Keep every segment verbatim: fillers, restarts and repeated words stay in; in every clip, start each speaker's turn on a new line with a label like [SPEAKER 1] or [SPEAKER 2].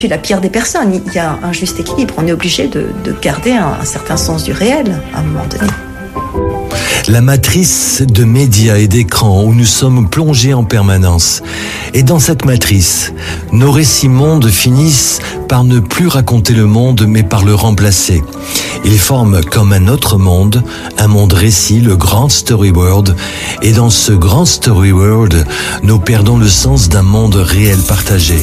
[SPEAKER 1] La pire des personnes, il y a un juste équilibre. On est obligé de, de garder un, un certain sens du réel à un moment donné.
[SPEAKER 2] La matrice de médias et d'écrans où nous sommes plongés en permanence. Et dans cette matrice, nos récits mondes finissent par ne plus raconter le monde, mais par le remplacer. Ils forment comme un autre monde, un monde récit, le grand story world. Et dans ce grand story world, nous perdons le sens d'un monde réel partagé.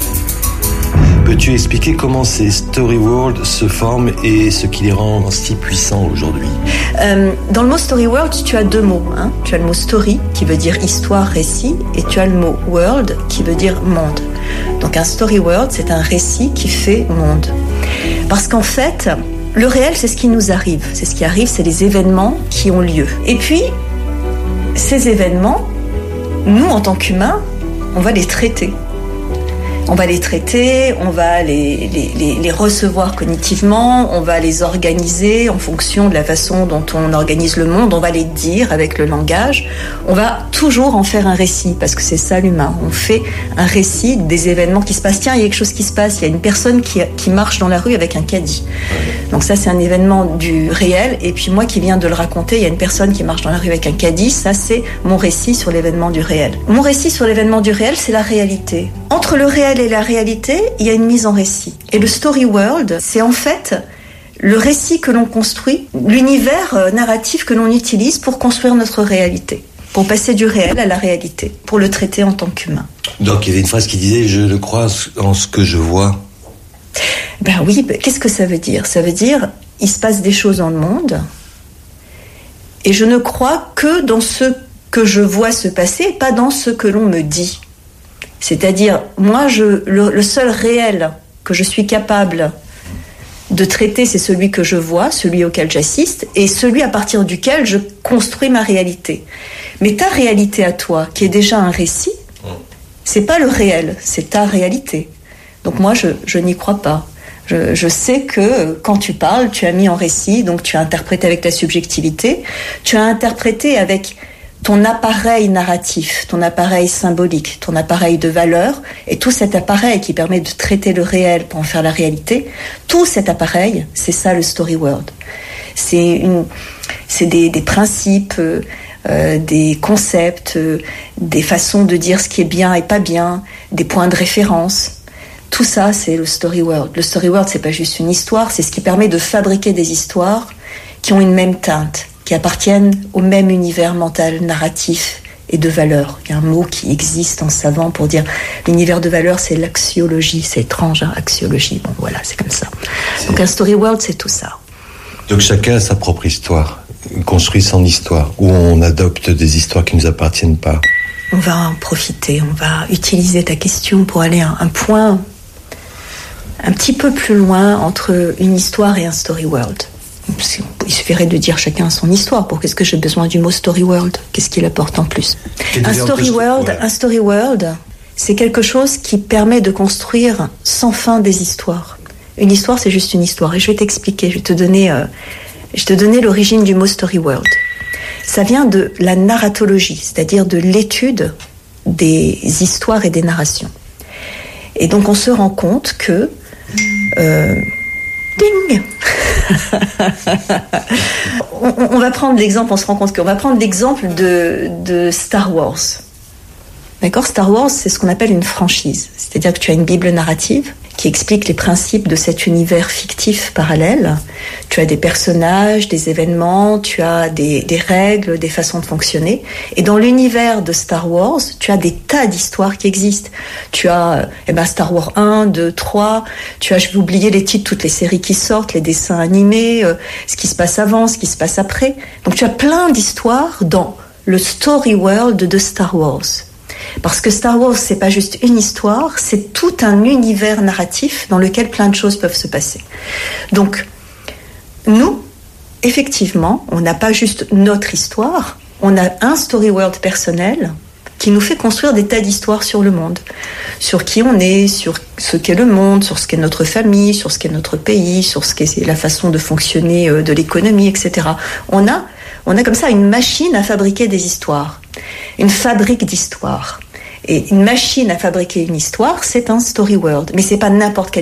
[SPEAKER 3] Peux-tu expliquer comment ces story worlds se forment et ce qui les rend si puissants aujourd'hui ?
[SPEAKER 1] euh, Dans le mot story world, tu as deux mots. Hein. Tu as le mot story, qui veut dire histoire, récit, et tu as le mot world, qui veut dire monde. Donc un story world, c'est un récit qui fait monde. Parce qu'en fait, le réel, c'est ce qui nous arrive. C'est ce qui arrive, c'est les événements qui ont lieu. Et puis, ces événements, nous, en tant qu'humains, on va les traiter. On va les traiter, on va les, les, les, les recevoir cognitivement, on va les organiser en fonction de la façon dont on organise le monde, on va les dire avec le langage. On va toujours en faire un récit, parce que c'est ça l'humain. On fait un récit des événements qui se passent. Tiens, il y a quelque chose qui se passe, il y a une personne qui, qui marche dans la rue avec un caddie. Donc ça, c'est un événement du réel. Et puis moi qui viens de le raconter, il y a une personne qui marche dans la rue avec un caddie. Ça, c'est mon récit sur l'événement du réel. Mon récit sur l'événement du réel, c'est la réalité. Entre le réel et la réalité, il y a une mise en récit. Et le story world, c'est en fait le récit que l'on construit, l'univers narratif que l'on utilise pour construire notre réalité, pour passer du réel à la réalité, pour le traiter en tant qu'humain.
[SPEAKER 3] Donc il y avait une phrase qui disait « Je ne crois en ce que je vois ».
[SPEAKER 1] Ben oui, ben, qu'est-ce que ça veut dire ? Ça veut dire, il se passe des choses dans le monde, et je ne crois que dans ce que je vois se passer, et pas dans ce que l'on me dit. C'est-à-dire, moi, je, le, le seul réel que je suis capable de traiter, c'est celui que je vois, celui auquel j'assiste, et celui à partir duquel je construis ma réalité. Mais ta réalité à toi, qui est déjà un récit, c'est pas le réel, c'est ta réalité. Donc moi, je, je n'y crois pas. Je, je sais que quand tu parles, tu as mis en récit, donc tu as interprété avec ta subjectivité, tu as interprété avec ton appareil narratif, ton appareil symbolique, ton appareil de valeur, et tout cet appareil qui permet de traiter le réel pour en faire la réalité, tout cet appareil, c'est ça le story world. C'est, une, c'est des, des principes, euh, des concepts, euh, des façons de dire ce qui est bien et pas bien, des points de référence. Tout ça, c'est le story world. Le story world, c'est pas juste une histoire, c'est ce qui permet de fabriquer des histoires qui ont une même teinte, qui appartiennent au même univers mental, narratif et de valeur. Il y a un mot qui existe en savant pour dire l'univers de valeur, c'est l'axiologie. C'est étrange, hein, axiologie. Bon, voilà, c'est comme ça. Donc un story world, c'est tout ça.
[SPEAKER 3] Donc chacun a sa propre histoire, construit son histoire, où on adopte des histoires qui ne nous appartiennent pas.
[SPEAKER 1] On va en profiter, on va utiliser ta question pour aller à un point un petit peu plus loin entre une histoire et un story world. Il suffirait de dire chacun son histoire. Pour qu'est-ce que j'ai besoin du mot story world ? Qu'est-ce qu'il apporte en plus ? Un story world, ouais. un story world, c'est quelque chose qui permet de construire sans fin des histoires. Une histoire, c'est juste une histoire. Et je vais t'expliquer. Je vais te donner, euh, je vais te donner l'origine du mot story world. Ça vient de la narratologie, c'est-à-dire de l'étude des histoires et des narrations. Et donc on se rend compte que euh, ding on, on va prendre l'exemple, on se rend compte qu'on va prendre l'exemple de, de Star Wars. D'accord ? Star Wars, c'est ce qu'on appelle une franchise. C'est-à-dire que tu as une bible narrative qui explique les principes de cet univers fictif parallèle. Tu as des personnages, des événements, tu as des, des règles, des façons de fonctionner. Et dans l'univers de Star Wars, tu as des tas d'histoires qui existent. Tu as eh ben, Star Wars un, deux, trois. Tu as, je vais oublier les titres, toutes les séries qui sortent, les dessins animés, euh, ce qui se passe avant, ce qui se passe après. Donc tu as plein d'histoires dans le story world de Star Wars. Parce que Star Wars, c'est pas juste une histoire, c'est tout un univers narratif dans lequel plein de choses peuvent se passer. Donc, nous, effectivement, on n'a pas juste notre histoire, on a un story world personnel qui nous fait construire des tas d'histoires sur le monde, sur qui on est, sur ce qu'est le monde, sur ce qu'est notre famille, sur ce qu'est notre pays, sur ce qu'est la façon de fonctionner de l'économie, et cetera. On a, on a comme ça une machine à fabriquer des histoires, une fabrique d'histoires. Et une machine à fabriquer une histoire, c'est un story world. Mais c'est pas n'importe quelle